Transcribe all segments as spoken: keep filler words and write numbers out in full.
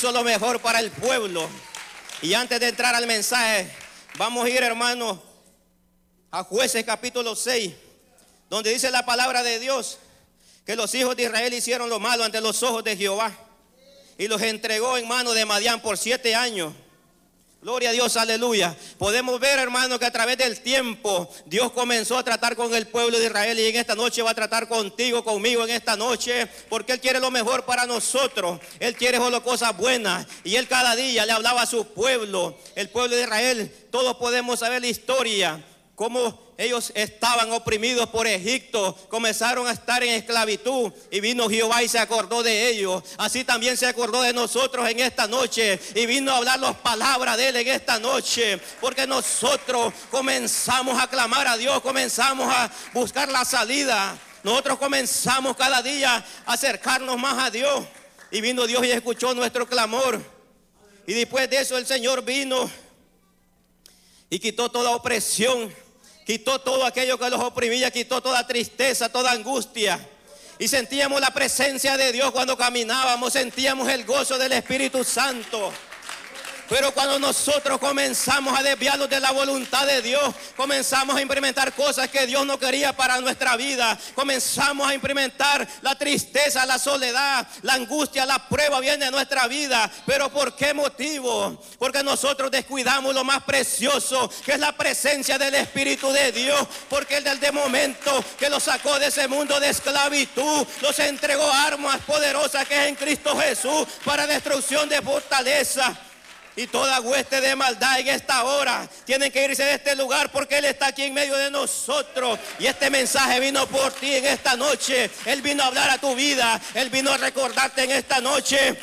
hizo lo mejor para el pueblo. Y antes de entrar al mensaje, vamos a ir, hermanos, a Jueces capítulo seis, donde dice la palabra de Dios que los hijos de Israel hicieron lo malo ante los ojos de Jehová y los entregó en manos de Madián por siete años. Gloria a Dios, aleluya. Podemos ver, hermano, que a través del tiempo Dios comenzó a tratar con el pueblo de Israel, y en esta noche va a tratar contigo, conmigo en esta noche, porque Él quiere lo mejor para nosotros. Él quiere solo cosas buenas, y Él cada día le hablaba a su pueblo, el pueblo de Israel. Todos podemos saber la historia, cómo ellos estaban oprimidos por Egipto, comenzaron a estar en esclavitud, y vino Jehová y se acordó de ellos. Así también se acordó de nosotros en esta noche, y vino a hablar las palabras de Él en esta noche, porque nosotros comenzamos a clamar a Dios, comenzamos a buscar la salida. Nosotros comenzamos cada día a acercarnos más a Dios, y vino Dios y escuchó nuestro clamor. Y después de eso el Señor vino y quitó toda opresión, quitó todo aquello que los oprimía, quitó toda tristeza, toda angustia. Y sentíamos la presencia de Dios cuando caminábamos, sentíamos el gozo del Espíritu Santo. Pero cuando nosotros comenzamos a desviarnos de la voluntad de Dios, comenzamos a implementar cosas que Dios no quería para nuestra vida. Comenzamos a implementar la tristeza, la soledad, la angustia, la prueba viene a nuestra vida. ¿Pero por qué motivo? Porque nosotros descuidamos lo más precioso, que es la presencia del Espíritu de Dios. Porque Él desde el momento que los sacó de ese mundo de esclavitud, los entregó armas poderosas que es en Cristo Jesús para destrucción de fortaleza. Y toda hueste de maldad en esta hora tienen que irse de este lugar, porque Él está aquí en medio de nosotros. Y este mensaje vino por ti en esta noche. Él vino a hablar a tu vida. Él vino a recordarte en esta noche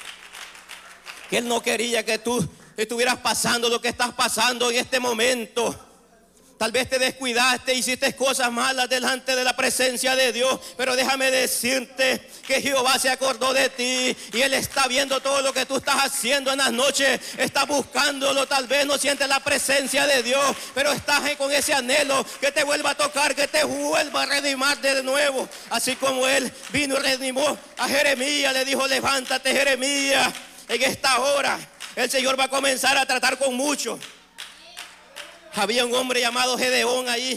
que Él no quería que tú estuvieras pasando lo que estás pasando en este momento. Tal vez te descuidaste, hiciste cosas malas delante de la presencia de Dios, pero déjame decirte que Jehová se acordó de ti, y Él está viendo todo lo que tú estás haciendo en las noches. Estás buscándolo, tal vez no sientes la presencia de Dios, pero estás con ese anhelo que te vuelva a tocar, que te vuelva a redimar de nuevo. Así como Él vino y redimó a Jeremías, le dijo: levántate, Jeremías. En esta hora el Señor va a comenzar a tratar con muchos. Había un hombre llamado Gedeón ahí.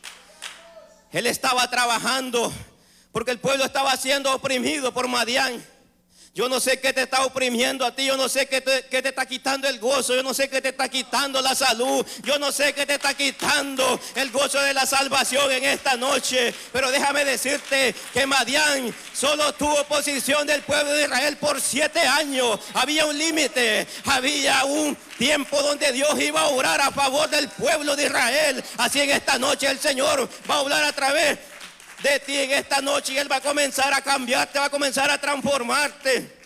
Él estaba trabajando porque el pueblo estaba siendo oprimido por Madián. Yo no sé qué te está oprimiendo a ti. Yo no sé qué te, qué te está quitando el gozo. Yo no sé qué te está quitando la salud. Yo no sé qué te está quitando el gozo de la salvación en esta noche. Pero déjame decirte que Madián solo tuvo oposición del pueblo de Israel por siete años. Había un límite. Había un tiempo donde Dios iba a orar a favor del pueblo de Israel. Así en esta noche el Señor va a hablar a través de ti en esta noche, y Él va a comenzar a cambiarte, va a comenzar a transformarte.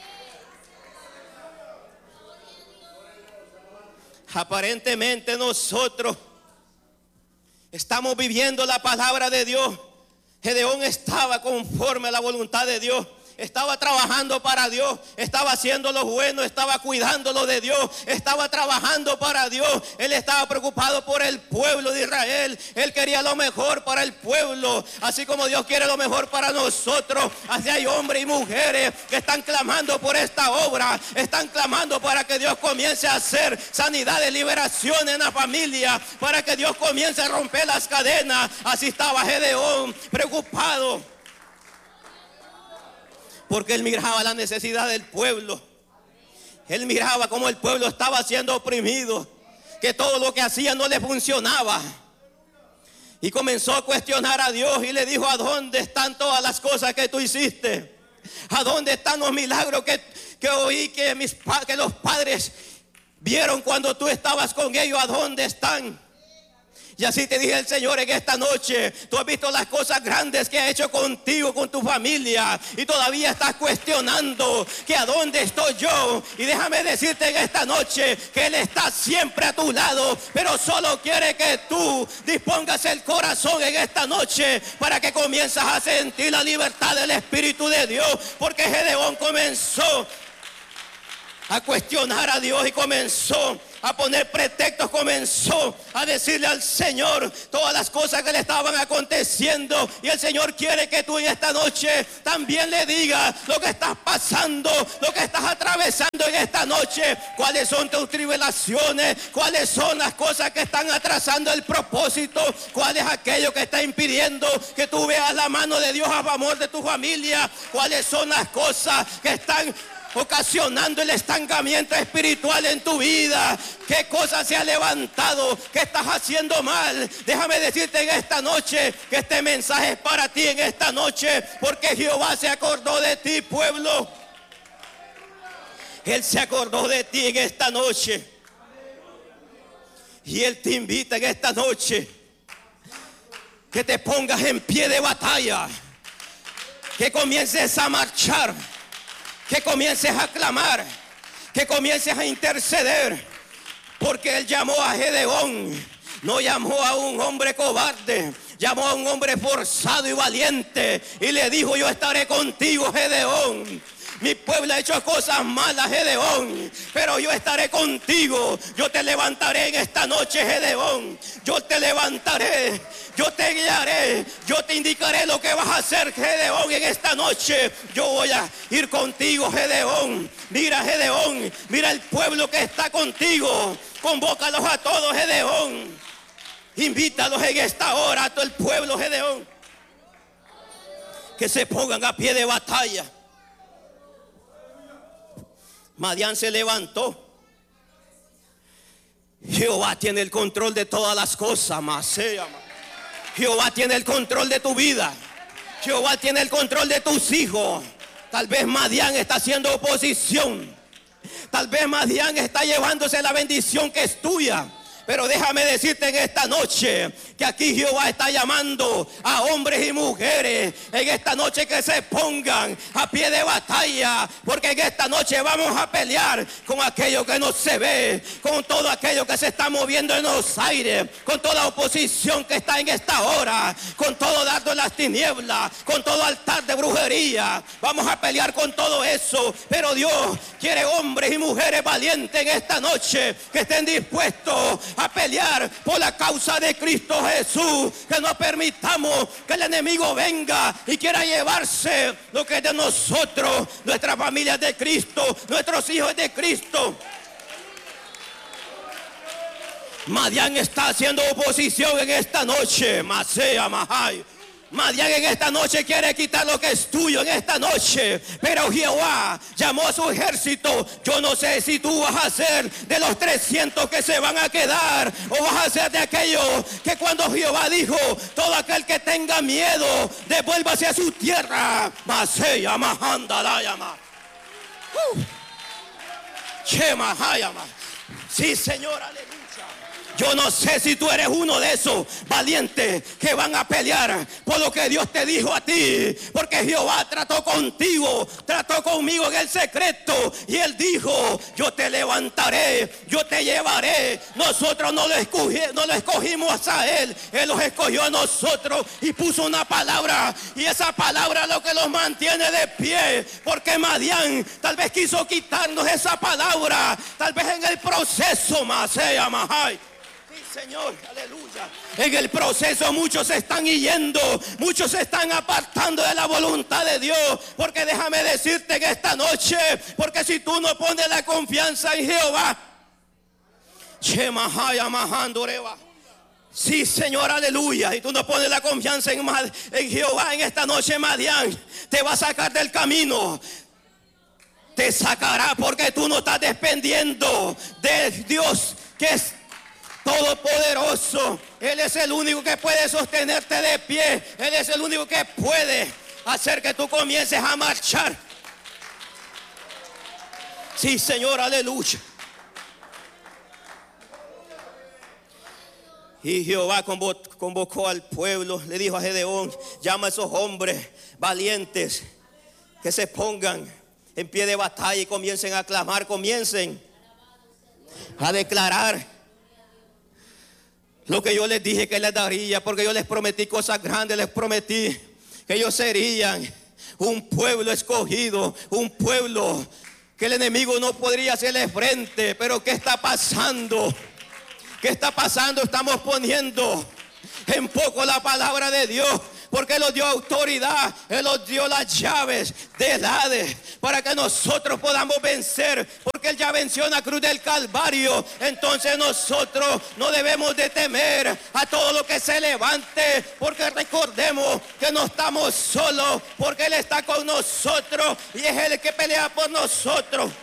Aparentemente nosotros estamos viviendo la palabra de Dios. Gedeón estaba conforme a la voluntad de Dios. Estaba trabajando para Dios, estaba haciendo lo bueno, estaba cuidando lo de Dios, estaba trabajando para Dios. Él estaba preocupado por el pueblo de Israel. Él quería lo mejor para el pueblo, así como Dios quiere lo mejor para nosotros. Así hay hombres y mujeres que están clamando por esta obra, están clamando para que Dios comience a hacer sanidad y liberación en la familia, para que Dios comience a romper las cadenas. Así estaba Gedeón, preocupado, porque él miraba la necesidad del pueblo. Él miraba cómo el pueblo estaba siendo oprimido, que todo lo que hacía no le funcionaba. Y comenzó a cuestionar a Dios y le dijo: ¿a dónde están todas las cosas que tú hiciste? ¿A dónde están los milagros que, que oí que, mis, que los padres vieron cuando tú estabas con ellos? ¿A dónde están? Y así te dije el Señor en esta noche: tú has visto las cosas grandes que ha hecho contigo, con tu familia, y todavía estás cuestionando que a dónde estoy yo. Y déjame decirte en esta noche que Él está siempre a tu lado, pero solo quiere que tú dispongas el corazón en esta noche para que comiences a sentir la libertad del Espíritu de Dios. Porque Gedeón comenzó a cuestionar a Dios y comenzó a poner pretextos, comenzó a decirle al Señor todas las cosas que le estaban aconteciendo. Y el Señor quiere que tú en esta noche también le digas lo que estás pasando, lo que estás atravesando en esta noche. Cuáles son tus tribulaciones, cuáles son las cosas que están atrasando el propósito, cuál es aquello que está impidiendo que tú veas la mano de Dios a favor de tu familia, cuáles son las cosas que están ocasionando el estancamiento espiritual en tu vida. ¿Qué cosa se ha levantado? ¿Qué estás haciendo mal? Déjame decirte en esta noche que este mensaje es para ti en esta noche, porque Jehová se acordó de ti, pueblo. Él se acordó de ti en esta noche, y Él te invita en esta noche que te pongas en pie de batalla, que comiences a marchar, que comiences a clamar, que comiences a interceder, porque Él llamó a Gedeón, no llamó a un hombre cobarde, llamó a un hombre forzado y valiente, y le dijo: yo estaré contigo, Gedeón. Mi pueblo ha hecho cosas malas, Gedeón, pero yo estaré contigo. Yo te levantaré en esta noche, Gedeón. Yo te levantaré, yo te guiaré, yo te indicaré lo que vas a hacer, Gedeón, en esta noche. Yo voy a ir contigo, Gedeón. Mira, Gedeón, mira el pueblo que está contigo. Convócalos a todos, Gedeón. Invítalos en esta hora a todo el pueblo, Gedeón, que se pongan a pie de batalla. Madián se levantó. Jehová tiene el control de todas las cosas. Jehová tiene el control de tu vida. Jehová tiene el control de tus hijos. Tal vez Madián está haciendo oposición. Tal vez Madián está llevándose la bendición que es tuya. Pero déjame decirte en esta noche que aquí Jehová está llamando a hombres y mujeres en esta noche que se pongan a pie de batalla, porque en esta noche vamos a pelear con aquello que no se ve, con todo aquello que se está moviendo en los aires, con toda oposición que está en esta hora, con todo dardo en las tinieblas, con todo altar de brujería. Vamos a pelear con todo eso, pero Dios quiere hombres y mujeres valientes en esta noche que estén dispuestos a pelear por la causa de Cristo Jesús. Que no permitamos que el enemigo venga y quiera llevarse lo que es de nosotros, nuestra familia de Cristo, nuestros hijos de Cristo. Madián está haciendo oposición en esta noche. Masea, Mahai. Madián en esta noche quiere quitar lo que es tuyo en esta noche, pero Jehová llamó a su ejército. Yo no sé si tú vas a ser de los trescientos que se van a quedar, o vas a ser de aquellos que cuando Jehová dijo: todo aquel que tenga miedo, devuélvase a su tierra. Masea, Mahandalaya. Chema, Hayama. Sí, Señor, aleluya. Yo no sé si tú eres uno de esos valientes que van a pelear por lo que Dios te dijo a ti, porque Jehová trató contigo, trató conmigo en el secreto, y Él dijo: yo te levantaré, yo te llevaré. Nosotros no lo, escogí, no lo escogimos a Él, Él los escogió a nosotros y puso una palabra, y esa palabra es lo que los mantiene de pie, porque Madián tal vez quiso quitarnos esa palabra, tal vez en el proceso, más se llama. Señor, aleluya. En el proceso muchos se están yendo, muchos se están apartando de la voluntad de Dios. Porque déjame decirte que esta noche, porque si tú no pones la confianza en Jehová, sí, Señor, aleluya, y tú no pones la confianza en, en Jehová, en esta noche Madián te va a sacar del camino. Te sacará porque tú no estás dependiendo de Dios, que es todopoderoso. Él es el único que puede sostenerte de pie. Él es el único que puede hacer que tú comiences a marchar. Sí, Señor, aleluya. Y Jehová convocó al pueblo, le dijo a Gedeón: llama a esos hombres valientes que se pongan en pie de batalla y comiencen a clamar, comiencen a declarar lo que yo les dije que les daría, porque yo les prometí cosas grandes, les prometí que ellos serían un pueblo escogido, un pueblo que el enemigo no podría hacerle frente. Pero ¿qué está pasando? ¿Qué está pasando? Estamos poniendo en poco la palabra de Dios, porque Él nos dio autoridad, Él nos dio las llaves del Hades para que nosotros podamos vencer, porque Él ya venció en la cruz del Calvario. Entonces nosotros no debemos de temer a todo lo que se levante, porque recordemos que no estamos solos, porque Él está con nosotros y es Él el que pelea por nosotros.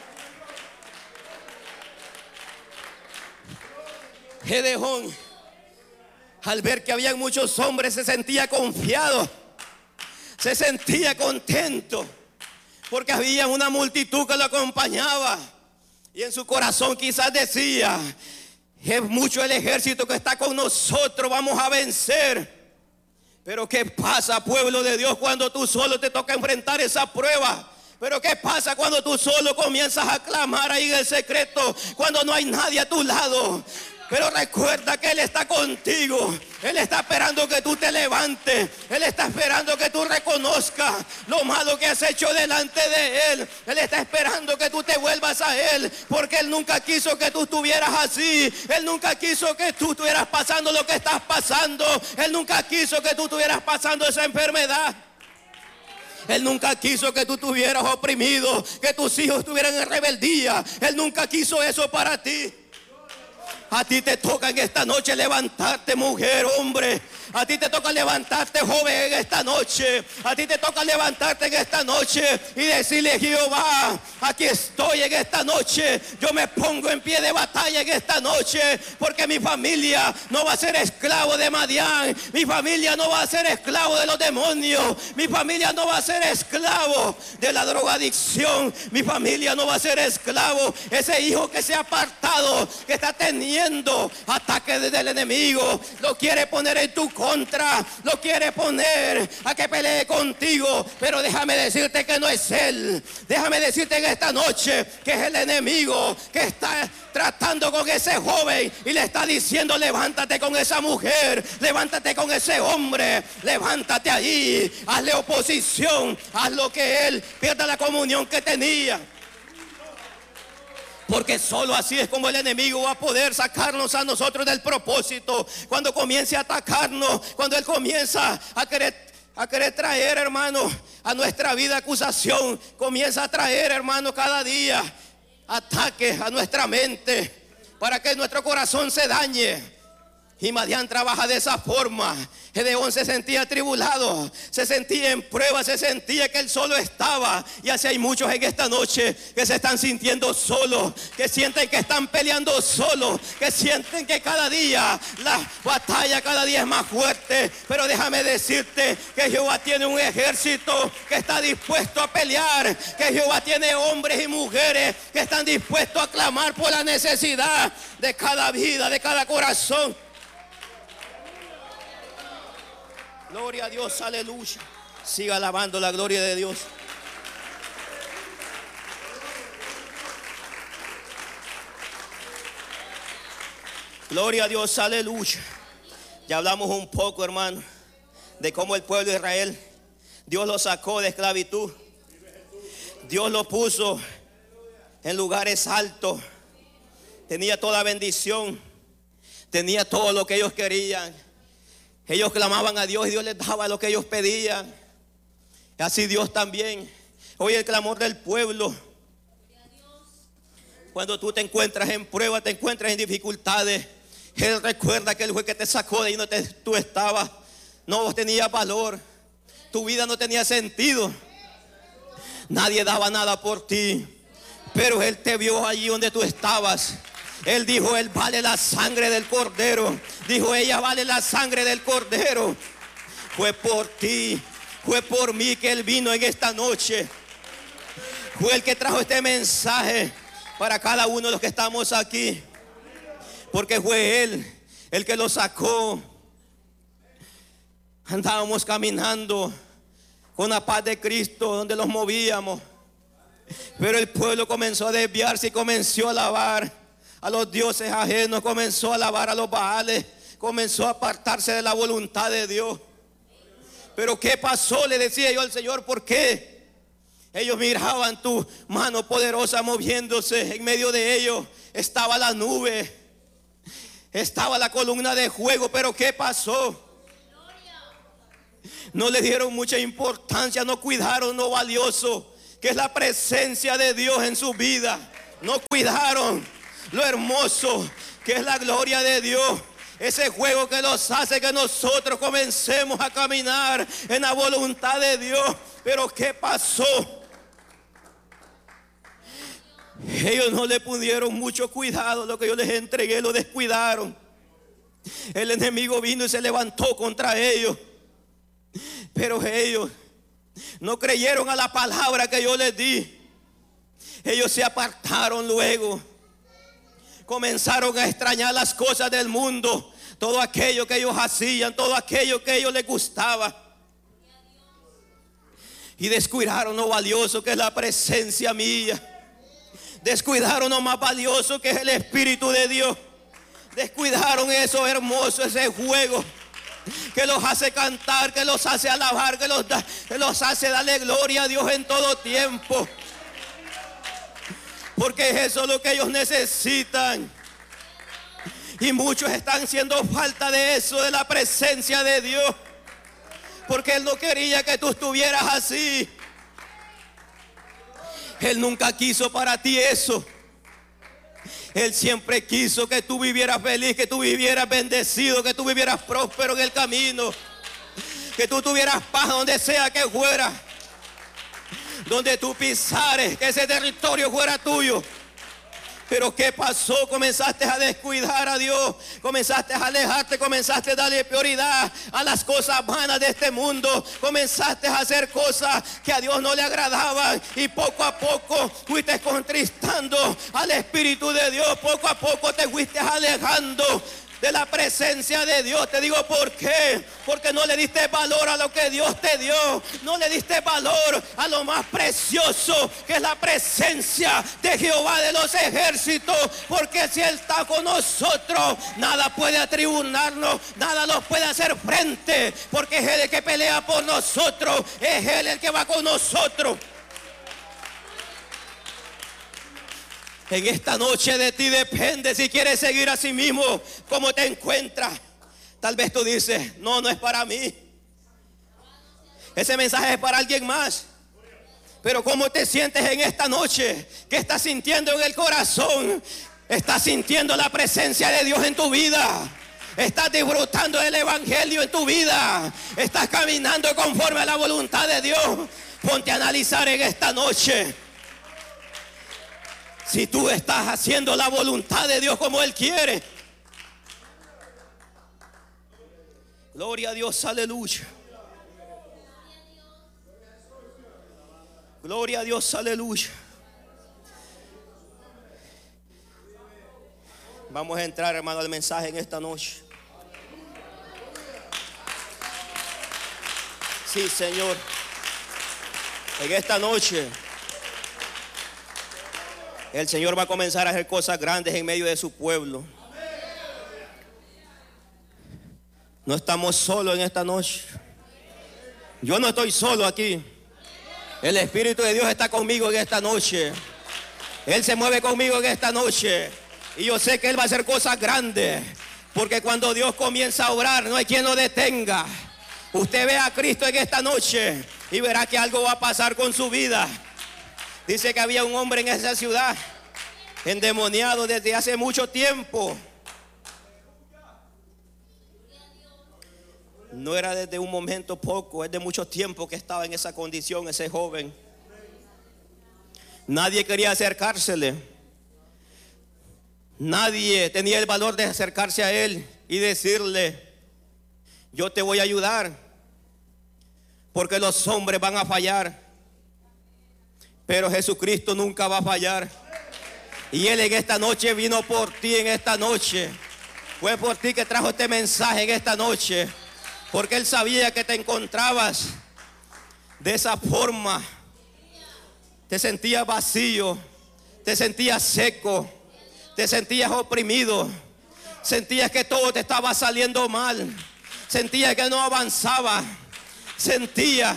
Gedeón, al ver que había muchos hombres, se sentía confiado, se sentía contento, porque había una multitud que lo acompañaba. Y en su corazón quizás decía: es mucho el ejército que está con nosotros, vamos a vencer. Pero ¿qué pasa, pueblo de Dios, cuando tú solo te toca enfrentar esa prueba? Pero ¿qué pasa cuando tú solo comienzas a clamar ahí en el secreto, cuando no hay nadie a tu lado? Pero recuerda que Él está contigo. Él está esperando que tú te levantes. Él está esperando que tú reconozcas lo malo que has hecho delante de Él. Él está esperando que tú te vuelvas a Él, porque Él nunca quiso que tú estuvieras así. Él nunca quiso que tú estuvieras pasando lo que estás pasando. Él nunca quiso que tú estuvieras pasando esa enfermedad. Él nunca quiso que tú estuvieras oprimido, que tus hijos estuvieran en rebeldía. Él nunca quiso eso para ti. A ti te toca en esta noche levantarte, mujer, hombre. A ti te toca levantarte, joven, en esta noche. A ti te toca levantarte en esta noche y decirle: Jehová, aquí estoy en esta noche. Yo me pongo en pie de batalla en esta noche, porque mi familia no va a ser esclavo de Madián. Mi familia no va a ser esclavo de los demonios. Mi familia no va a ser esclavo de la drogadicción. Mi familia no va a ser esclavo. Ese hijo que se ha apartado, que está teniendo ataques desde el enemigo, lo quiere poner en tu contra, lo quiere poner a que pelee contigo. Pero déjame decirte que no es él. Déjame decirte en esta noche que es el enemigo que está tratando con ese joven y le está diciendo: levántate con esa mujer, levántate con ese hombre, levántate allí, hazle oposición, haz lo que él pierda la comunión que tenía. Porque solo así es como el enemigo va a poder sacarnos a nosotros del propósito. Cuando comience a atacarnos, cuando él comienza a querer, a querer traer, hermano, a nuestra vida acusación, comienza a traer, hermano, cada día ataques a nuestra mente para que nuestro corazón se dañe. Y Madián trabaja de esa forma. Gedeón se sentía atribulado, se sentía en prueba, se sentía que él solo estaba. Y así hay muchos en esta noche que se están sintiendo solos, que sienten que están peleando solos, que sienten que cada día la batalla cada día es más fuerte. Pero déjame decirte que Jehová tiene un ejército que está dispuesto a pelear, que Jehová tiene hombres y mujeres que están dispuestos a clamar por la necesidad de cada vida, de cada corazón. Gloria a Dios, aleluya. Siga alabando la gloria de Dios. Gloria a Dios, aleluya. Ya hablamos un poco, hermano, de cómo el pueblo de Israel, Dios lo sacó de esclavitud. Dios lo puso en lugares altos. Tenía toda bendición, tenía todo lo que ellos querían. Ellos clamaban a Dios y Dios les daba lo que ellos pedían. Así Dios también oye el clamor del pueblo. Cuando tú te encuentras en prueba, te encuentras en dificultades, Él recuerda que Él fue el que te sacó de ahí donde tú estabas. No tenías valor, tu vida no tenía sentido, nadie daba nada por ti, pero Él te vio allí donde tú estabas. Él dijo: Él vale la sangre del cordero. Dijo: ella vale la sangre del cordero. Fue por ti, fue por mí que Él vino en esta noche. Fue el que trajo este mensaje para cada uno de los que estamos aquí, porque fue Él el que lo sacó. Andábamos caminando con la paz de Cristo donde los movíamos, pero el pueblo comenzó a desviarse y comenzó a alabar a los dioses ajenos, comenzó a alabar a los Baales, comenzó a apartarse de la voluntad de Dios. Pero ¿qué pasó? Le decía yo al Señor, ¿por qué? Ellos miraban tu mano poderosa moviéndose. En medio de ellos estaba la nube, estaba la columna de fuego. Pero ¿qué pasó? No le dieron mucha importancia, no cuidaron lo valioso que es la presencia de Dios en su vida. No cuidaron lo hermoso que es la gloria de Dios. Ese juego que nos hace que nosotros comencemos a caminar en la voluntad de Dios. Pero ¿qué pasó? Ellos no le pusieron mucho cuidado. Lo que yo les entregué lo descuidaron. El enemigo vino y se levantó contra ellos. Pero ellos no creyeron a la palabra que yo les di. Ellos se apartaron luego. Comenzaron a extrañar las cosas del mundo. Todo aquello que ellos hacían, todo aquello que a ellos les gustaba. Y descuidaron lo valioso que es la presencia mía. Descuidaron lo más valioso que es el Espíritu de Dios. Descuidaron eso hermoso, ese juego que los hace cantar, que los hace alabar, que los, da, que los hace darle gloria a Dios en todo tiempo. Porque eso es lo que ellos necesitan. Y muchos están haciendo falta de eso, de la presencia de Dios. Porque Él no quería que tú estuvieras así. Él nunca quiso para ti eso. Él siempre quiso que tú vivieras feliz, que tú vivieras bendecido, que tú vivieras próspero en el camino, que tú tuvieras paz donde sea que fuera, donde tú pisares, que ese territorio fuera tuyo. Pero ¿qué pasó? Comenzaste a descuidar a Dios, comenzaste a alejarte, comenzaste a darle prioridad a las cosas vanas de este mundo, comenzaste a hacer cosas que a Dios no le agradaban y poco a poco fuiste contristando al Espíritu de Dios, poco a poco te fuiste alejando de la presencia de Dios. Te digo por qué. Porque no le diste valor a lo que Dios te dio. No le diste valor a lo más precioso, que es la presencia de Jehová de los ejércitos. Porque si Él está con nosotros, nada puede atribunarnos, nada nos puede hacer frente. Porque es Él el que pelea por nosotros, es Él el que va con nosotros. En esta noche de ti depende si quieres seguir a sí mismo, cómo te encuentras. Tal vez tú dices, no, no es para mí. Ese mensaje es para alguien más. Pero cómo te sientes en esta noche, ¿qué estás sintiendo en el corazón? ¿Estás sintiendo la presencia de Dios en tu vida? ¿Estás disfrutando del evangelio en tu vida? ¿Estás caminando conforme a la voluntad de Dios? Ponte a analizar en esta noche. Si tú estás haciendo la voluntad de Dios como Él quiere. Gloria a Dios, aleluya. Gloria a Dios, aleluya. Vamos a entrar, hermano, al mensaje en esta noche. Sí, Señor. En esta noche el Señor va a comenzar a hacer cosas grandes en medio de su pueblo. No estamos solos en esta noche. Yo no estoy solo aquí. El Espíritu de Dios está conmigo en esta noche. Él se mueve conmigo en esta noche. Y yo sé que Él va a hacer cosas grandes. Porque cuando Dios comienza a obrar, no hay quien lo detenga. Usted ve a Cristo en esta noche y verá que algo va a pasar con su vida. Dice que había un hombre en esa ciudad endemoniado desde hace mucho tiempo. No era desde un momento poco, es de mucho tiempo que estaba en esa condición ese joven. Nadie quería acercársele. Nadie tenía el valor de acercarse a él y decirle, yo te voy a ayudar, porque los hombres van a fallar. Pero Jesucristo nunca va a fallar. Y Él en esta noche vino por ti en esta noche. Fue por ti que trajo este mensaje en esta noche. Porque Él sabía que te encontrabas de esa forma. Te sentías vacío. Te sentías seco. Te sentías oprimido. Sentías que todo te estaba saliendo mal. Sentías que no avanzaba. Sentías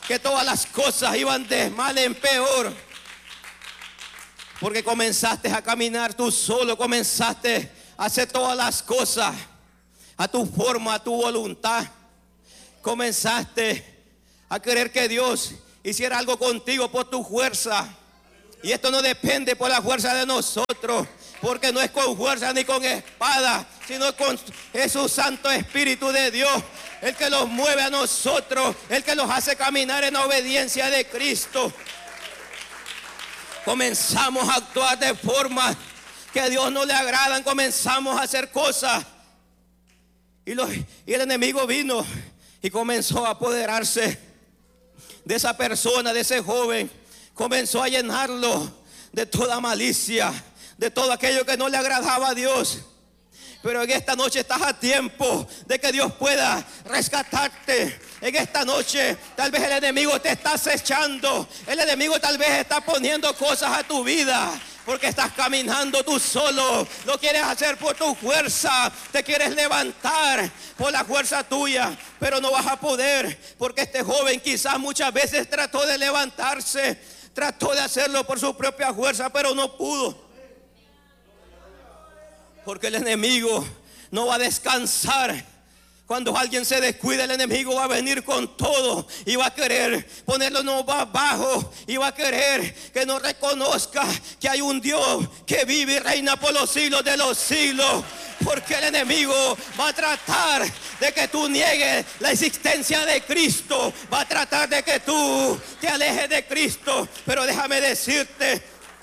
que todas las cosas iban de mal en peor. Porque comenzaste a caminar tú solo, comenzaste a hacer todas las cosas a tu forma, a tu voluntad. Comenzaste a querer que Dios hiciera algo contigo por tu fuerza. Y esto no depende por la fuerza de nosotros, porque no es con fuerza ni con espada, sino con Jesús Santo Espíritu de Dios, el que los mueve a nosotros, el que los hace caminar en obediencia de Cristo. Comenzamos a actuar de forma que a Dios no le agradan, comenzamos a hacer cosas. Y, los, y el enemigo vino y comenzó a apoderarse de esa persona, de ese joven. Comenzó a llenarlo de toda malicia, de todo aquello que no le agradaba a Dios. Pero en esta noche estás a tiempo de que Dios pueda rescatarte. En esta noche tal vez el enemigo te está acechando. El enemigo tal vez está poniendo cosas a tu vida, porque estás caminando tú solo. Lo quieres hacer por tu fuerza. Te quieres levantar por la fuerza tuya, pero no vas a poder, porque este joven quizás muchas veces trató de levantarse, trató de hacerlo por su propia fuerza, pero no pudo. Porque el enemigo no va a descansar. Cuando alguien se descuida, el enemigo va a venir con todo y va a querer ponerlo no va abajo, y va a querer que no reconozca que hay un Dios que vive y reina por los siglos de los siglos. Porque el enemigo va a tratar de que tú niegues la existencia de Cristo, va a tratar de que tú te alejes de Cristo. Pero déjame decirte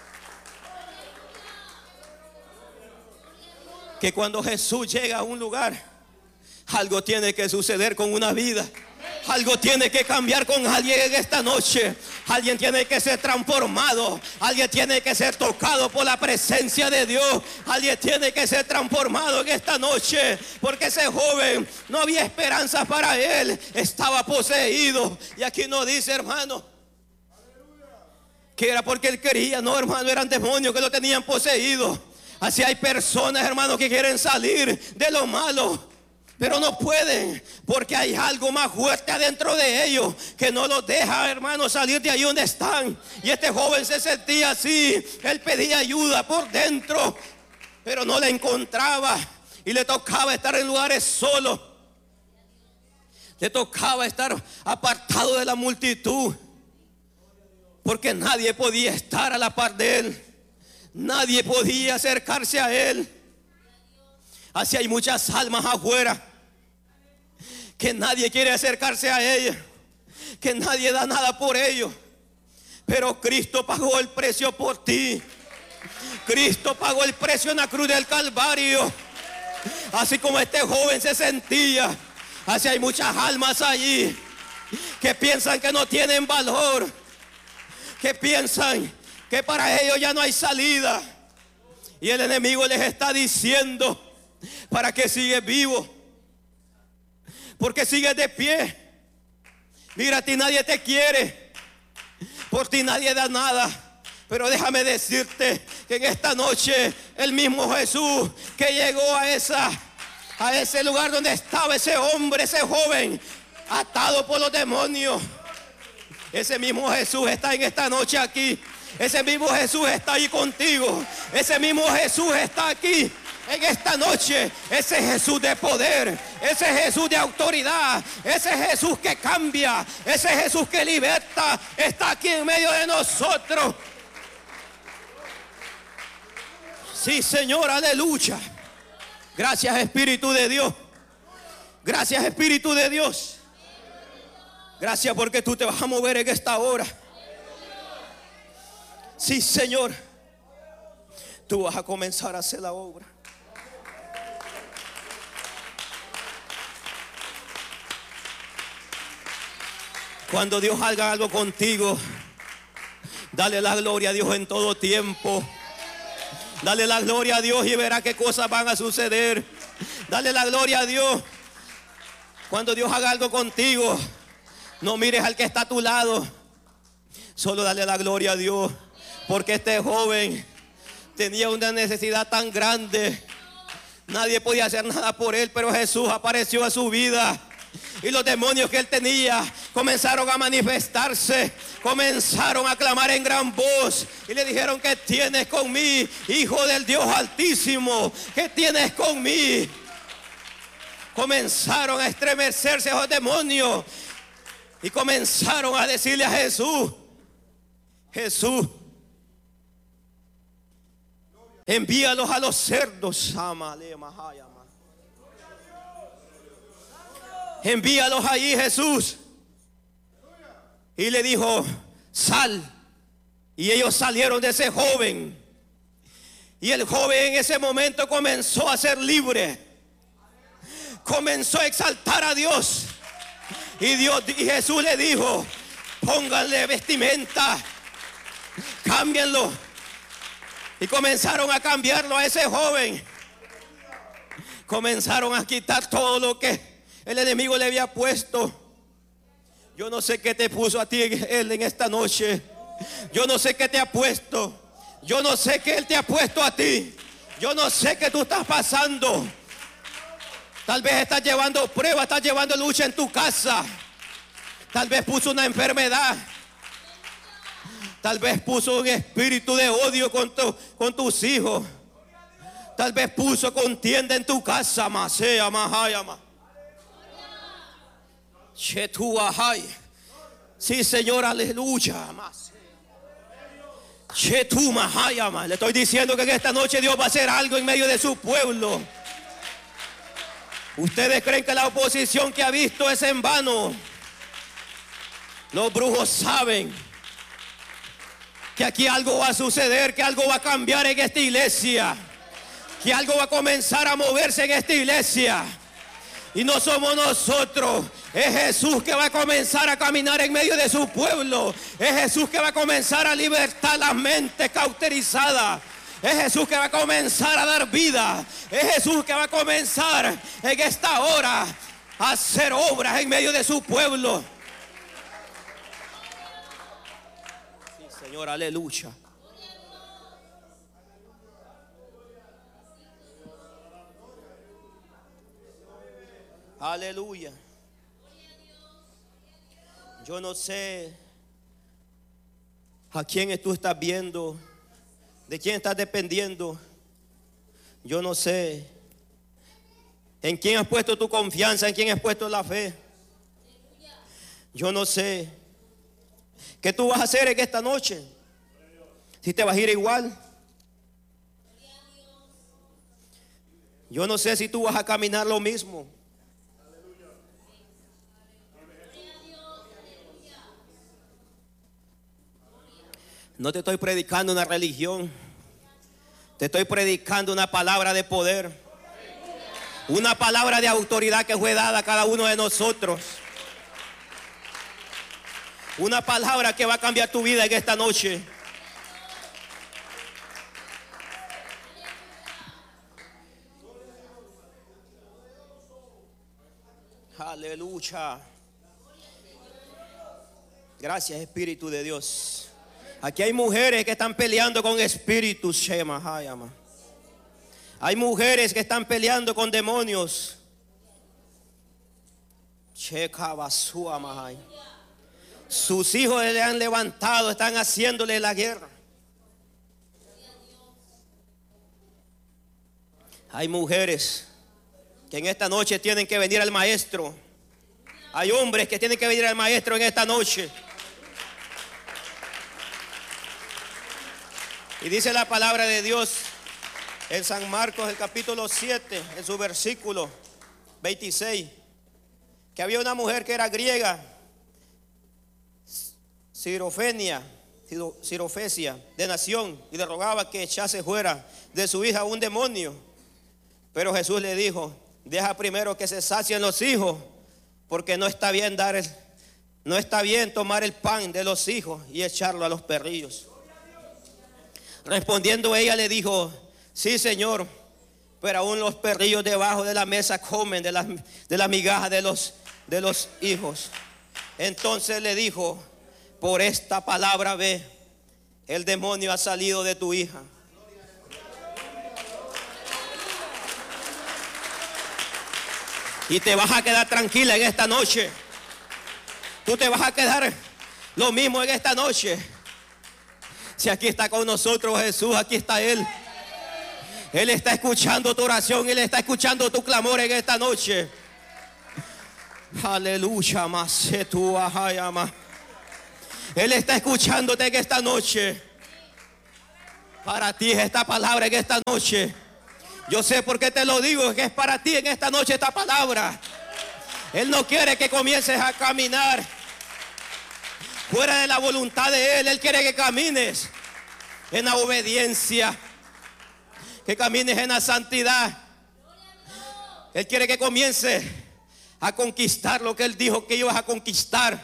que cuando Jesús llega a un lugar, algo tiene que suceder con una vida. Algo tiene que cambiar con alguien en esta noche. Alguien tiene que ser transformado. Alguien tiene que ser tocado por la presencia de Dios. Alguien tiene que ser transformado en esta noche. Porque ese joven, no había esperanza para él. Estaba poseído. Y aquí no dice, hermano, que era porque él quería. No, hermano, eran demonios que lo tenían poseído. Así hay personas, hermanos, que quieren salir de lo malo, pero no pueden, porque hay algo más fuerte adentro de ellos que no los deja, hermanos, salir de ahí donde están. Y este joven se sentía así. Él pedía ayuda por dentro, pero no la encontraba. Y le tocaba estar en lugares solos. Le tocaba estar apartado de la multitud, porque nadie podía estar a la par de él. Nadie podía acercarse a él. Así hay muchas almas afuera que nadie quiere acercarse a ellas, que nadie da nada por ellos. Pero Cristo pagó el precio por ti. Cristo pagó el precio en la cruz del Calvario. Así como este joven se sentía, así hay muchas almas allí que piensan que no tienen valor, que piensan que para ellos ya no hay salida. Y el enemigo les está diciendo: ¿para qué sigues vivo? ¿Por qué sigues de pie? Mira, a ti nadie te quiere, por ti nadie da nada. Pero déjame decirte que en esta noche el mismo Jesús que llegó a esa a ese lugar donde estaba ese hombre, ese joven atado por los demonios, ese mismo Jesús está en esta noche aquí. Ese mismo Jesús está ahí contigo. Ese mismo Jesús está aquí en esta noche. Ese Jesús de poder, ese Jesús de autoridad, ese Jesús que cambia, ese Jesús que liberta, está aquí en medio de nosotros. Sí, Señor, aleluya. Gracias, Espíritu de Dios. Gracias, Espíritu de Dios. Gracias porque tú te vas a mover en esta hora. Sí, Señor, tú vas a comenzar a hacer la obra. Cuando Dios haga algo contigo, dale la gloria a Dios en todo tiempo. Dale la gloria a Dios y verá qué cosas van a suceder. Dale la gloria a Dios. Cuando Dios haga algo contigo, no mires al que está a tu lado. Solo dale la gloria a Dios. Porque este joven tenía una necesidad tan grande. Nadie podía hacer nada por él, pero Jesús apareció a su vida. Y los demonios que él tenía comenzaron a manifestarse, comenzaron a clamar en gran voz y le dijeron: ¿qué tienes con mí, Hijo del Dios Altísimo? ¿Qué tienes con mí? Comenzaron a estremecerse esos demonios y comenzaron a decirle a Jesús: Jesús, envíalos a los cerdos. Envíalos allí, Jesús. Y le dijo: sal. Y ellos salieron de ese joven. Y el joven en ese momento comenzó a ser libre. Comenzó a exaltar a Dios. Y Dios y Jesús le dijo: pónganle vestimenta, cámbienlo. Y comenzaron a cambiarlo a ese joven. Comenzaron a quitar todo lo que el enemigo le había puesto. Yo no sé qué te puso a ti él en esta noche. Yo no sé qué te ha puesto. Yo no sé qué él te ha puesto a ti. Yo no sé qué tú estás pasando. Tal vez estás llevando pruebas, estás llevando lucha en tu casa. Tal vez puso una enfermedad. Tal vez puso un espíritu de odio con, tu, con tus hijos. Tal vez puso contienda en tu casa. Masea, mahayama. Sí, Señor, aleluya. Le estoy diciendo que en esta noche Dios va a hacer algo en medio de su pueblo. Ustedes creen que la oposición que ha visto es en vano. Los brujos saben que aquí algo va a suceder, que algo va a cambiar en esta iglesia, que algo va a comenzar a moverse en esta iglesia. Y no somos nosotros, es Jesús que va a comenzar a caminar en medio de su pueblo. Es Jesús que va a comenzar a libertar las mentes cauterizadas. Es Jesús que va a comenzar a dar vida. Es Jesús que va a comenzar en esta hora a hacer obras en medio de su pueblo. Sí, Señor, aleluya. Aleluya. Yo no sé a quién tú estás viendo, de quién estás dependiendo. Yo no sé en quién has puesto tu confianza, en quién has puesto la fe. Yo no sé qué tú vas a hacer en esta noche. Si te vas a ir igual. Yo no sé si tú vas a caminar lo mismo. No te estoy predicando una religión. Te estoy predicando una palabra de poder. Una palabra de autoridad que fue dada a cada uno de nosotros. Una palabra que va a cambiar tu vida en esta noche. Aleluya. Gracias, Espíritu de Dios. Aquí hay mujeres que están peleando con espíritus. Hay mujeres que están peleando con demonios. Sus hijos le han levantado, están haciéndole la guerra. Hay mujeres que en esta noche tienen que venir al maestro. Hay hombres que tienen que venir al maestro en esta noche. Y dice la palabra de Dios en San Marcos, el capítulo siete, en su versículo veintiséis, que había una mujer que era griega, Sirofenia, Sirofesia, de nación, y le rogaba que echase fuera de su hija un demonio. Pero Jesús le dijo: deja primero que se sacien los hijos, porque no está bien dar el, no está bien tomar el pan de los hijos y echarlo a los perrillos. Respondiendo ella le dijo: sí, Señor, pero aún los perrillos debajo de la mesa comen de la, de la migaja de los, de los hijos. Entonces le dijo: por esta palabra ve, el demonio ha salido de tu hija. Y te vas a quedar tranquila en esta noche. Tú te vas a quedar lo mismo en esta noche. Si aquí está con nosotros Jesús, aquí está Él. Él está escuchando tu oración, Él está escuchando tu clamor en esta noche. Aleluya, masetua hayama. Él está escuchándote en esta noche. Para ti es esta palabra en esta noche. Yo sé por qué te lo digo, que es para ti en esta noche esta palabra. Él no quiere que comiences a caminar fuera de la voluntad de Él. Él quiere que camines en la obediencia, que camines en la santidad. Él quiere que comiences a conquistar lo que Él dijo que ibas a conquistar.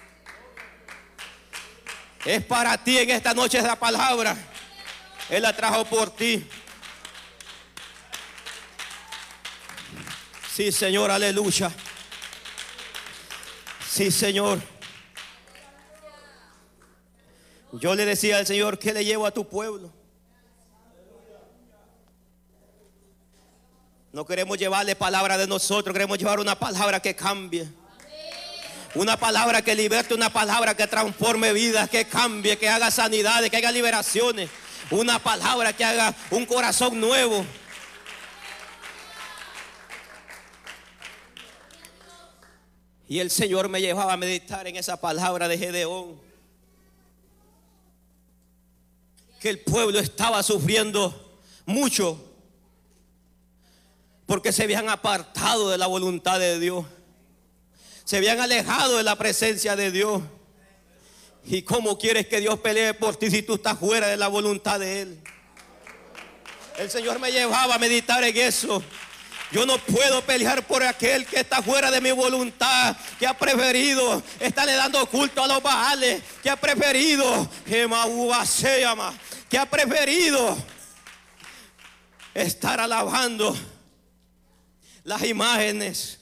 Es para ti en esta noche esa palabra. Él la trajo por ti. Sí, Señor, aleluya. Sí, Señor. Yo le decía al Señor, ¿qué le llevo a tu pueblo? No queremos llevarle palabra de nosotros, queremos llevar una palabra que cambie. Una palabra que liberte, una palabra que transforme vidas, que cambie, que haga sanidades, que haga liberaciones. Una palabra que haga un corazón nuevo. Y el Señor me llevaba a meditar en esa palabra de Gedeón. Que el pueblo estaba sufriendo mucho porque se habían apartado de la voluntad de Dios. Se habían alejado de la presencia de Dios. ¿Y cómo quieres que Dios pelee por ti si tú estás fuera de la voluntad de Él? El Señor me llevaba a meditar en eso. Yo no puedo pelear por aquel que está fuera de mi voluntad, que ha preferido estarle dando culto a los Baales, que ha preferido, que ha preferido estar alabando las imágenes,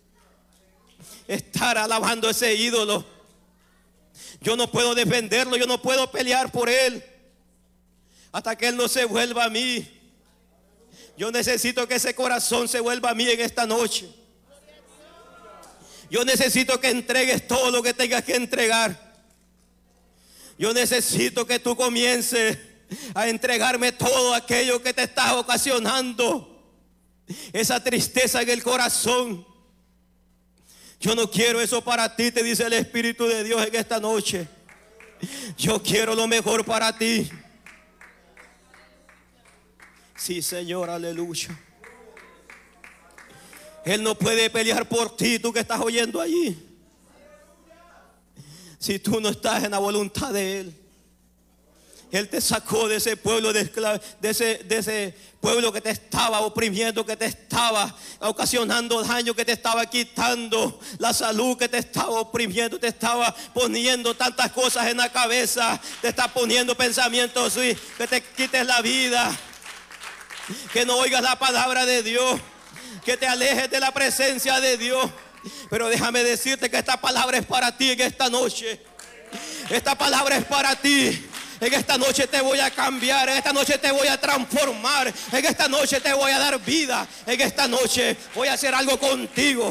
estar alabando ese ídolo. Yo no puedo defenderlo, yo no puedo pelear por él hasta que él no se vuelva a mí. Yo necesito que ese corazón se vuelva a mí en esta noche. Yo necesito que entregues todo lo que tengas que entregar. Yo necesito que tú comiences a entregarme todo aquello que te está ocasionando esa tristeza en el corazón. Yo no quiero eso para ti, te dice el Espíritu de Dios en esta noche. Yo quiero lo mejor para ti. Sí, Señor, aleluya. Él no puede pelear por ti, tú que estás oyendo allí, si tú no estás en la voluntad de Él. Él te sacó de ese pueblo de, esclav- de, ese, de ese pueblo que te estaba oprimiendo, que te estaba ocasionando daño, que te estaba quitando la salud, que te estaba oprimiendo, te estaba poniendo tantas cosas en la cabeza, te está poniendo pensamientos, sí, que te quites la vida, que no oigas la palabra de Dios, que te alejes de la presencia de Dios. Pero déjame decirte que esta palabra es para ti en esta noche. Esta palabra es para ti. En esta noche te voy a cambiar, en esta noche te voy a transformar, en esta noche te voy a dar vida, en esta noche voy a hacer algo contigo.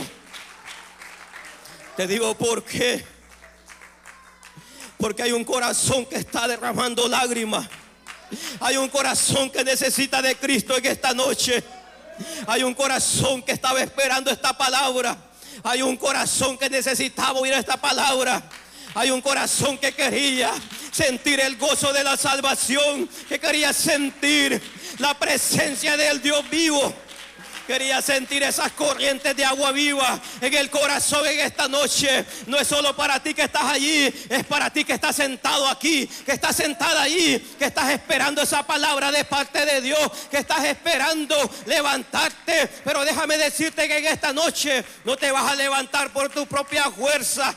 Te digo por qué. Porque hay un corazón que está derramando lágrimas. Hay un corazón que necesita de Cristo en esta noche. Hay un corazón que estaba esperando esta palabra. Hay un corazón que necesitaba oír esta palabra. Hay un corazón que quería sentir el gozo de la salvación, que quería sentir la presencia del Dios vivo. Quería sentir esas corrientes de agua viva en el corazón en esta noche. No es solo para ti que estás allí, es para ti que estás sentado aquí, que estás sentada allí, que estás esperando esa palabra de parte de Dios, que estás esperando levantarte. Pero déjame decirte que en esta noche no te vas a levantar por tu propia fuerza.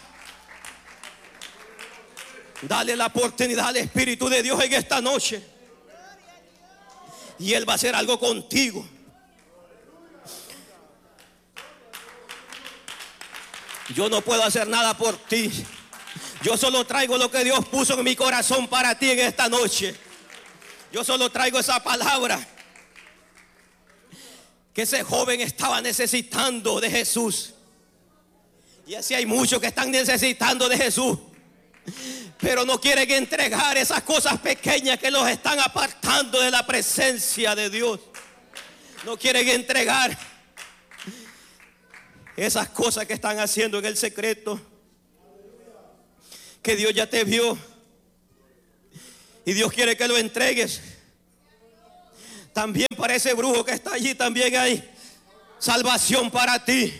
Dale la oportunidad al Espíritu de Dios en esta noche, y Él va a hacer algo contigo. Yo no puedo hacer nada por ti. Yo solo traigo lo que Dios puso en mi corazón para ti en esta noche. Yo solo traigo esa palabra. que ese joven estaba necesitando de Jesús. Y así hay muchos que están necesitando de Jesús, pero no quieren entregar esas cosas pequeñas que los están apartando de la presencia de Dios. No quieren entregar esas cosas que están haciendo en el secreto, que Dios ya te vio y Dios quiere que lo entregues. También para ese brujo que está allí, también hay salvación para ti.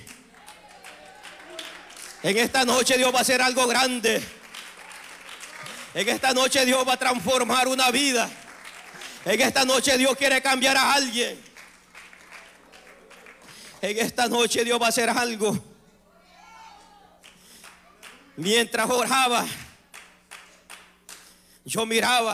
En esta noche Dios va a hacer algo grande. En esta noche Dios va a transformar una vida. En esta noche Dios quiere cambiar a alguien. En esta noche Dios va a hacer algo. Mientras oraba, yo miraba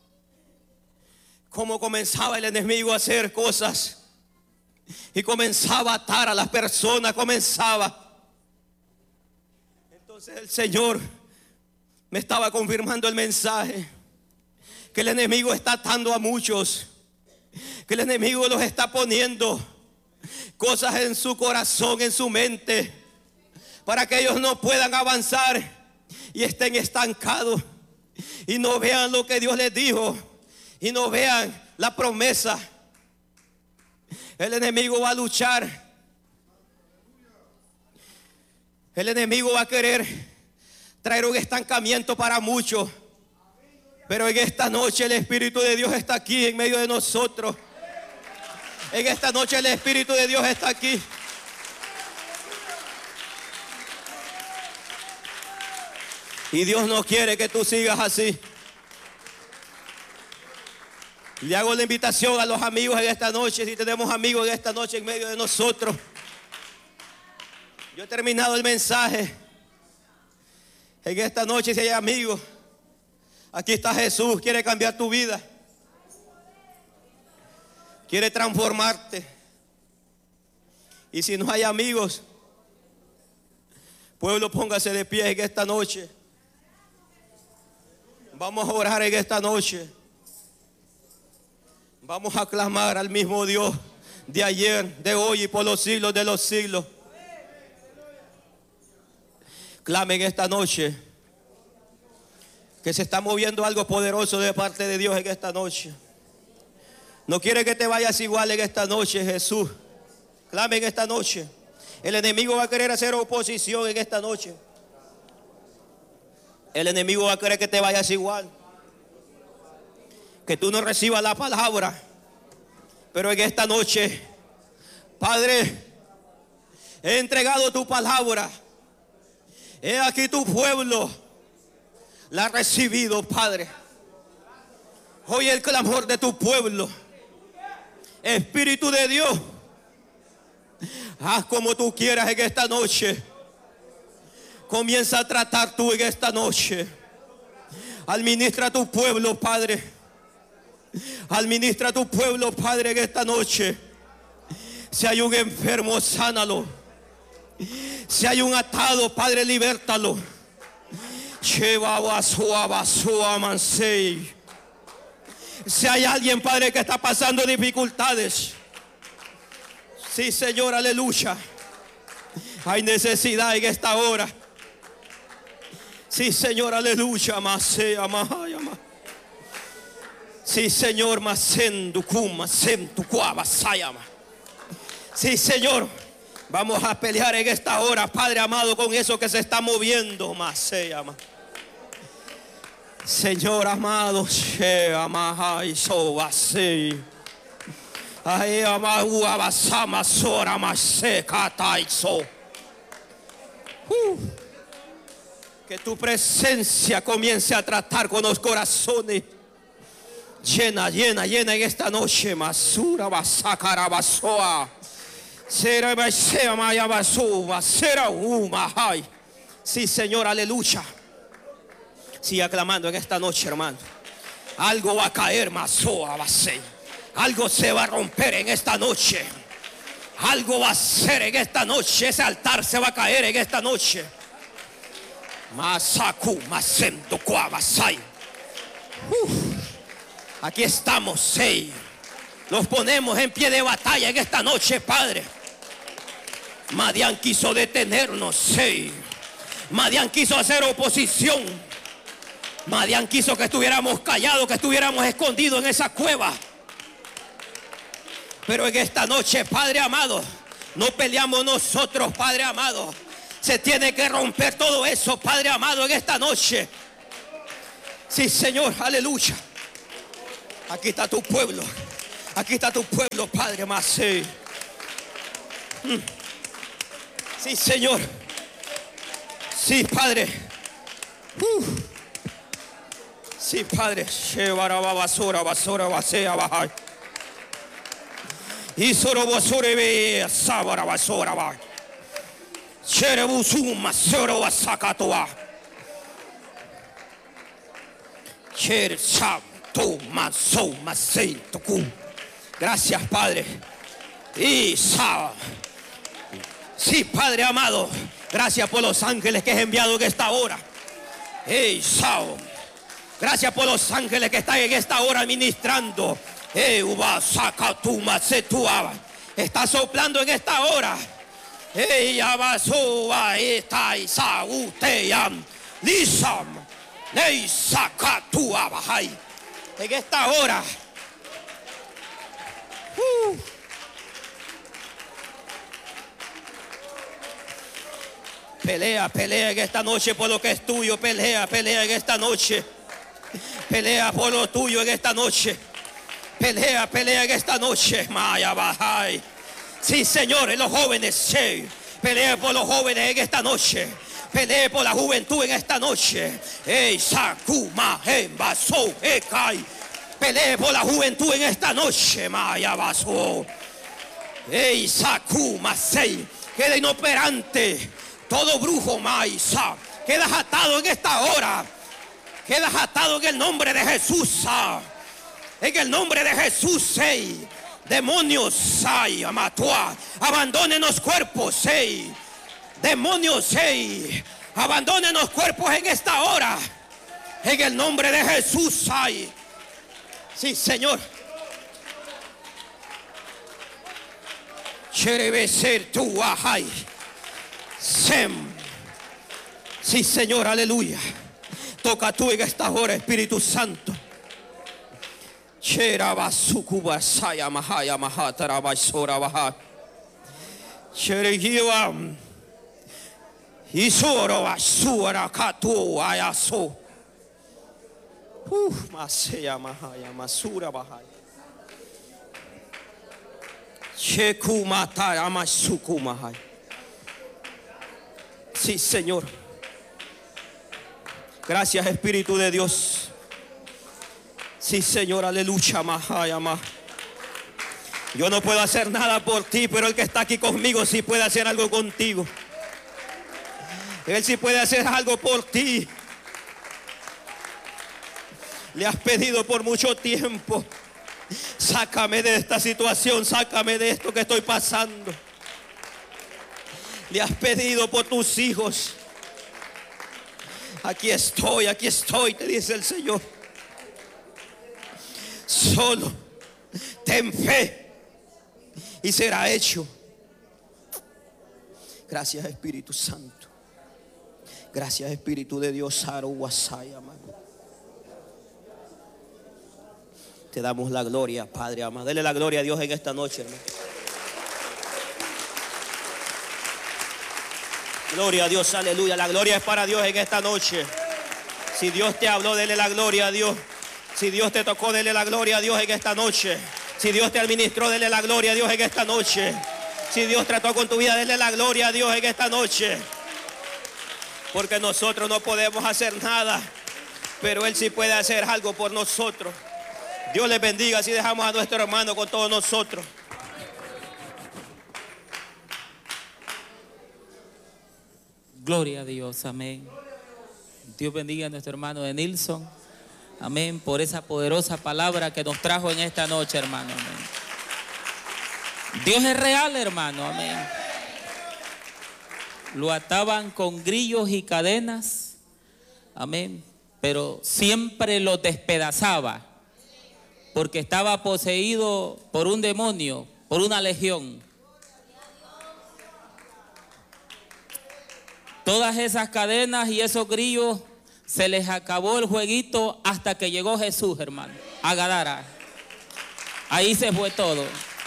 cómo comenzaba el enemigo a hacer cosas y comenzaba a atar a las personas, comenzaba. Entonces el Señor me estaba confirmando el mensaje, que el enemigo está atando a muchos, que el enemigo los está poniendo cosas en su corazón, en su mente, para que ellos no puedan avanzar y estén estancados y no vean lo que Dios les dijo y no vean la promesa. El enemigo va a luchar. El enemigo va a querer traer un estancamiento para muchos, pero en esta noche el Espíritu de Dios está aquí en medio de nosotros. En esta noche el Espíritu de Dios está aquí. Y Dios no quiere que tú sigas así. Le hago la invitación a los amigos en esta noche, si tenemos amigos en esta noche en medio de nosotros. Yo he terminado el mensaje. En esta noche, si hay amigos, aquí está Jesús, quiere cambiar tu vida, quiere transformarte. Y si no hay amigos, pueblo, póngase de pie en esta noche. Vamos a orar en esta noche. Vamos a clamar al mismo Dios de ayer, de hoy y por los siglos de los siglos. Clame en esta noche, que se está moviendo algo poderoso de parte de Dios en esta noche. No quiere que te vayas igual en esta noche, Jesús. Clame en esta noche. El enemigo va a querer hacer oposición en esta noche. El enemigo va a querer que te vayas igual, que tú no recibas la palabra. Pero en esta noche, Padre, he entregado tu palabra. He aquí tu pueblo la ha recibido, Padre. Oye el clamor de tu pueblo. Espíritu de Dios, haz como tú quieras en esta noche. Comienza a tratar tú en esta noche. Administra a tu pueblo, Padre. Administra a tu pueblo, Padre, en esta noche. Si hay un enfermo, sánalo. Si hay un atado, Padre, libértalo. Si hay alguien, Padre, que está pasando dificultades, sí, Señor, aleluya. Hay necesidad en esta hora. Sí, Señor, aleluya. Sí, Señor, sí, Señor. Vamos a pelear en esta hora, Padre amado, con eso que se está moviendo. Señor amado, que tu presencia comience a tratar con los corazones. Llena, llena, llena en esta noche. Masura basakara basoa. Será basea maya basua. Será uma hay. Sí, Señor, aleluya. Siga clamando en esta noche, hermano. Algo va a caer, masoa basei. Algo se va a romper en esta noche. Algo va a ser en esta noche. Ese altar se va a caer en esta noche. Masaku masento kuabasai. Aquí estamos, hey. Los ponemos en pie de batalla en esta noche, Padre. Madián quiso detenernos, sí. Madián quiso hacer oposición. Madián quiso que estuviéramos callados, que estuviéramos escondidos en esa cueva. Pero en esta noche, Padre amado, no peleamos nosotros, Padre amado. Se tiene que romper todo eso, Padre amado, en esta noche. Sí, Señor, aleluya. Aquí está tu pueblo. Aquí está tu pueblo, Padre más. Sí, sí, Señor. Sí, Padre. Uh. Sí, Padre. Basura, basura, basura, bajar. Y solo basura ve sabara basura va. Cherebusuma soro basakatua. Cher sab to maso masei toku. Gracias, Padre. Y sab. Sí, Padre amado. Gracias por los ángeles que has enviado en esta hora. Hey, sab. Gracias por los ángeles que están en esta hora ministrando. Está soplando en esta hora. En esta hora. Uh. Pelea, pelea en esta noche por lo que es tuyo. Pelea, pelea en esta noche. Pelea por lo tuyo en esta noche. Pelea, pelea en esta noche. Maya bajai. Sí, Señor, en los jóvenes. Sí. Pelea por los jóvenes en esta noche. Pelea por la juventud en esta noche. Ey, sakuma, embaso, ekai. Pelea por la juventud en esta noche. Maya baso. Ey, sakuma, sei. Queda inoperante todo brujo, maisa. Quedas atado en esta hora. Quedas atado en el nombre de Jesús. En el nombre de Jesús, hey. Demonios, ay, amatua. Abandonen los cuerpos, hey. Demonios, hey. Abandonen los cuerpos en esta hora. En el nombre de Jesús, ay. Sí, Señor. Cherebeser tu ajay. Sem. Sí, Señor, aleluya. Toca tú en esta hora, Espíritu Santo. Cherabasukuba saya mahaya mahatara basora baha. Cheregiwa. Isoro basura katu ayaso. Uh, masaya mahaya masura baha. Chekumata amasuku mahaya. Sí, Señor. Gracias, Espíritu de Dios. Sí, Señor, aleluya, mahaya, ma. Yo no puedo hacer nada por ti, pero el que está aquí conmigo sí puede hacer algo contigo. Él sí puede hacer algo por ti. Le has pedido por mucho tiempo. Sácame de esta situación, sácame de esto que estoy pasando. Le has pedido por tus hijos. Aquí estoy, aquí estoy, te dice el Señor. Solo ten fe y será hecho. Gracias, Espíritu Santo. Gracias, Espíritu de Dios. Te damos la gloria, Padre amado. Dele la gloria a Dios en esta noche, hermano. Gloria a Dios, aleluya. La gloria es para Dios en esta noche. Si Dios te habló, dele la gloria a Dios. Si Dios te tocó, dele la gloria a Dios en esta noche. Si Dios te administró, dele la gloria a Dios en esta noche. Si Dios trató con tu vida, dele la gloria a Dios en esta noche. Porque nosotros no podemos hacer nada, pero Él sí puede hacer algo por nosotros. Dios les bendiga si dejamos a nuestro hermano con todos nosotros. Gloria a Dios, amén. Dios bendiga a nuestro hermano de Nilson. Amén, por esa poderosa palabra que nos trajo en esta noche, hermano. Amén. Dios es real, hermano, amén. Lo ataban con grillos y cadenas, amén, pero siempre lo despedazaba porque estaba poseído por un demonio, por una legión. Todas esas cadenas y esos grillos, se les acabó el jueguito hasta que llegó Jesús, hermano, a Gadara. Ahí se fue todo.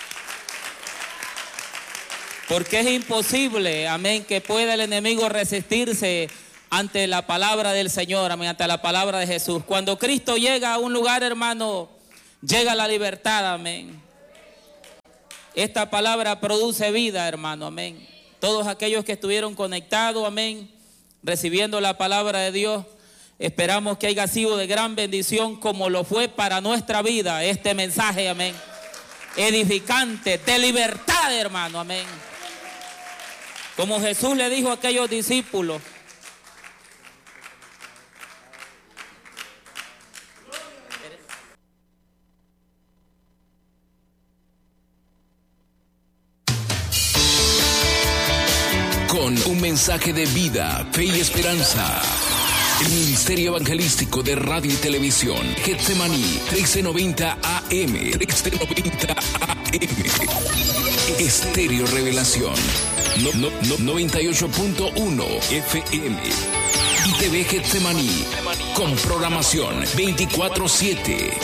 Porque es imposible, amén, que pueda el enemigo resistirse ante la palabra del Señor, amén, ante la palabra de Jesús. Cuando Cristo llega a un lugar, hermano, llega la libertad, amén. Esta palabra produce vida, hermano, amén. Todos aquellos que estuvieron conectados, amén, recibiendo la palabra de Dios, esperamos que haya sido de gran bendición como lo fue para nuestra vida este mensaje, amén. Edificante, de libertad, hermano, amén. Como Jesús le dijo a aquellos discípulos, con un mensaje de vida, fe y esperanza. El Ministerio Evangelístico de Radio y Televisión, Getsemaní, trece noventa A M, trece noventa A M. Estéreo Revelación, no, no, no, noventa y ocho punto uno F M. Y T V Getsemaní, con programación veinticuatro siete.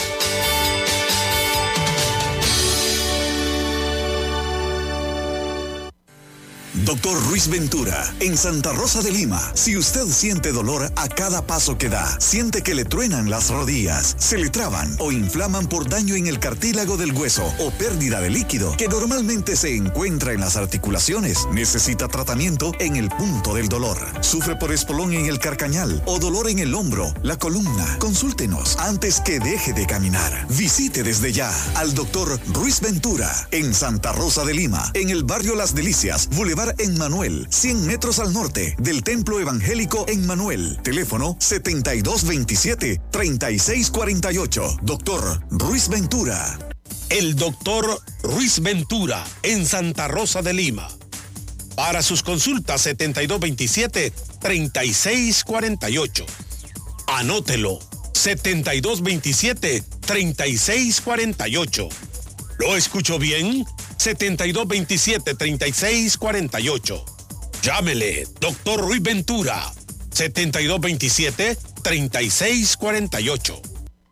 Doctor Ruiz Ventura, en Santa Rosa de Lima. Si usted siente dolor a cada paso que da, siente que le truenan las rodillas, se le traban o inflaman por daño en el cartílago del hueso o pérdida de líquido que normalmente se encuentra en las articulaciones, necesita tratamiento en el punto del dolor. Sufre por espolón en el carcañal o dolor en el hombro, la columna. Consúltenos antes que deje de caminar. Visite desde ya al doctor Ruiz Ventura en Santa Rosa de Lima, en el barrio Las Delicias, Boulevard Emmanuel, cien metros al norte del Templo Evangélico Emmanuel. Teléfono setenta y dos veintisiete, treinta y seis cuarenta y ocho. Doctor Ruiz Ventura. El doctor Ruiz Ventura en Santa Rosa de Lima. Para sus consultas setenta y dos veintisiete, treinta y seis cuarenta y ocho. Anótelo. setenta y dos veintisiete, treinta y seis cuarenta y ocho. ¿Lo escucho bien? setenta y dos veintisiete, treinta y seis cuarenta y ocho. Llámele, doctor Ruiz Ventura, setenta y dos veintisiete, treinta y seis cuarenta y ocho.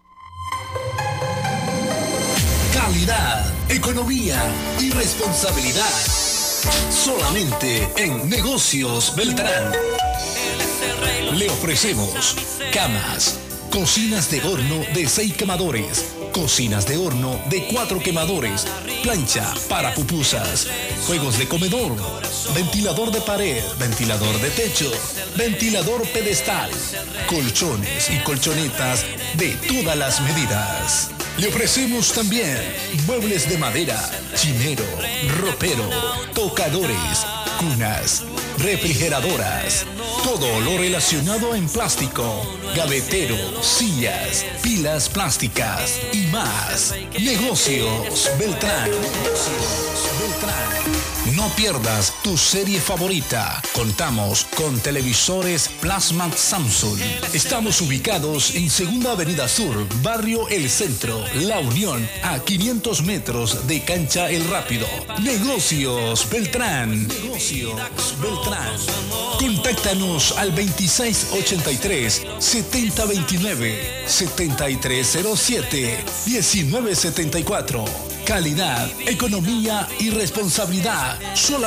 Calidad, economía y responsabilidad. Solamente en Negocios Beltrán. Le ofrecemos camas, cocinas de horno de seis quemadores, cocinas de horno de cuatro quemadores, plancha para pupusas, juegos de comedor, ventilador de pared, ventilador de techo, ventilador pedestal, colchones y colchonetas de todas las medidas. Le ofrecemos también muebles de madera, chinero, ropero, tocadores, cunas, refrigeradoras, todo lo relacionado en plástico, gavetero, sillas, pilas plásticas y más. Negocios Beltrán. Negocios Beltrán. No pierdas tu serie favorita. Contamos con televisores Plasma Samsung. Estamos ubicados en Segunda Avenida Sur, Barrio El Centro, La Unión, a quinientos metros de Cancha El Rápido. Negocios Beltrán. Negocios Beltrán. Contáctanos al veintiséis ochenta y tres, setenta veintinueve, setenta y tres cero siete, diecinueve setenta y cuatro. Calidad, economía y responsabilidad. Solamente